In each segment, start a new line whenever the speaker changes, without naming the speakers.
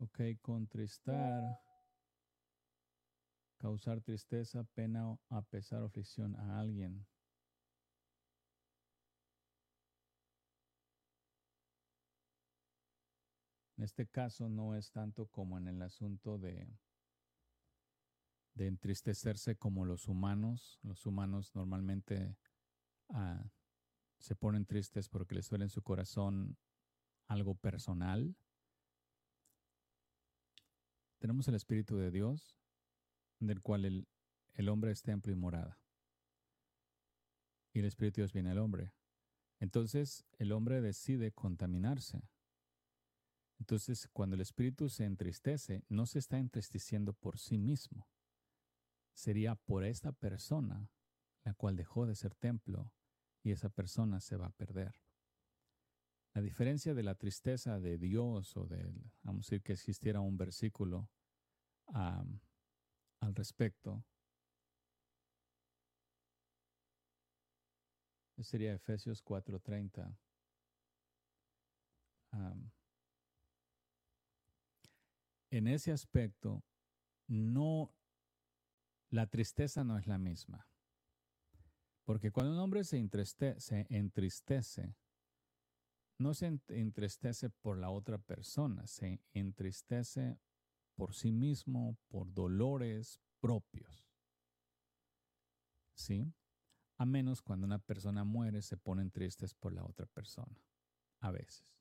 Ok, contristar, causar tristeza, pena, a pesar o aflicción a alguien. En este caso no es tanto como en el asunto de entristecerse como los humanos. Los humanos normalmente ah, se ponen tristes porque les duele en su corazón algo personal. Tenemos el Espíritu de Dios, del cual el hombre es templo y morada. Y el Espíritu de Dios viene al hombre. Entonces el hombre decide contaminarse. Entonces cuando el Espíritu se entristece, no se está entristeciendo por sí mismo. Sería por esta persona, la cual dejó de ser templo, y esa persona se va a perder. La diferencia de la tristeza de Dios o del, vamos a decir que existiera un versículo al respecto, sería Efesios 4:30. En ese aspecto, no, la tristeza no es la misma. Porque cuando un hombre se entristece, no se entristece por la otra persona, se entristece por sí mismo, por dolores propios. ¿Sí? A menos cuando una persona muere, se ponen tristes por la otra persona. A veces.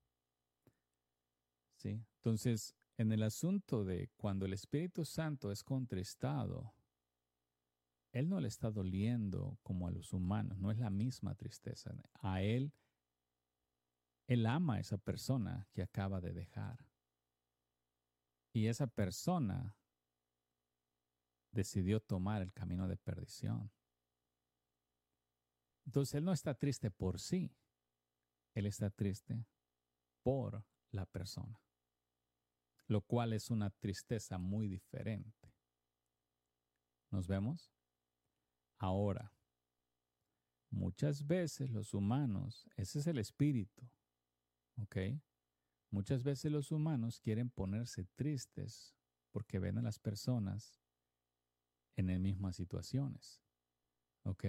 ¿Sí? Entonces, en el asunto de cuando el Espíritu Santo es contristado, Él no le está doliendo como a los humanos, no es la misma tristeza. A Él ama a esa persona que acaba de dejar. Y esa persona decidió tomar el camino de perdición. Entonces Él no está triste por sí, Él está triste por la persona, lo cual es una tristeza muy diferente. ¿Nos vemos? Ahora, muchas veces los humanos, ese es el espíritu, ¿ok? Muchas veces los humanos quieren ponerse tristes porque ven a las personas en las mismas situaciones, ¿ok?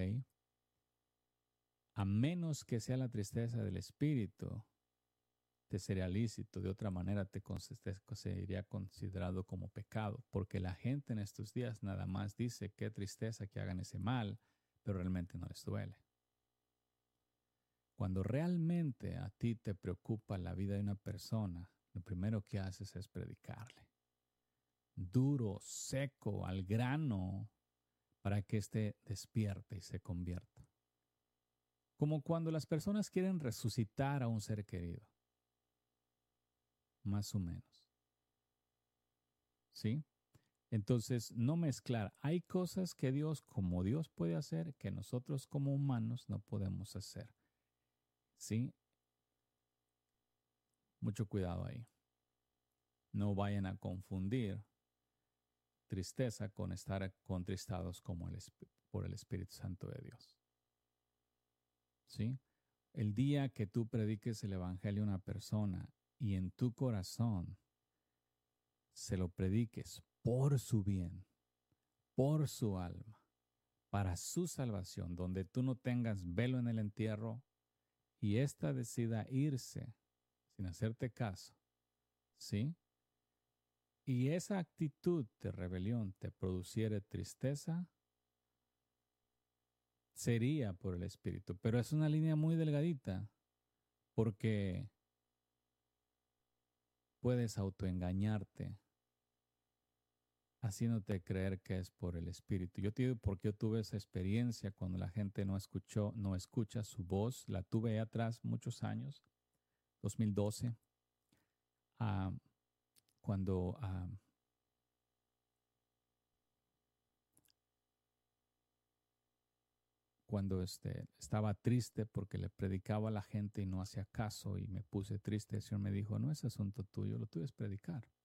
A menos que sea la tristeza del espíritu, te sería lícito, de otra manera te sería considerado como pecado, porque la gente en estos días nada más dice qué tristeza que hagan ese mal, pero realmente no les duele. Cuando realmente a ti te preocupa la vida de una persona, lo primero que haces es predicarle. Duro, seco, al grano, para que éste despierte y se convierta. Como cuando las personas quieren resucitar a un ser querido. Más o menos. ¿Sí? Entonces, no mezclar. Hay cosas que Dios, como Dios puede hacer, que nosotros como humanos no podemos hacer. ¿Sí? Mucho cuidado ahí. No vayan a confundir tristeza con estar contristados como por el Espíritu Santo de Dios. ¿Sí? El día que tú prediques el Evangelio a una persona y en tu corazón se lo prediques por su bien, por su alma, para su salvación, donde tú no tengas velo en el entierro y ésta decida irse sin hacerte caso, ¿sí? Y esa actitud de rebelión te produciere tristeza, sería por el Espíritu, pero es una línea muy delgadita porque puedes autoengañarte haciéndote creer que es por el Espíritu. Yo te digo porque yo tuve esa experiencia cuando la gente no escucha su voz. La tuve ahí atrás muchos años, 2012, cuando estaba triste porque le predicaba a la gente y no hacía caso y me puse triste. El Señor me dijo, no es asunto tuyo, lo tuyo es predicar.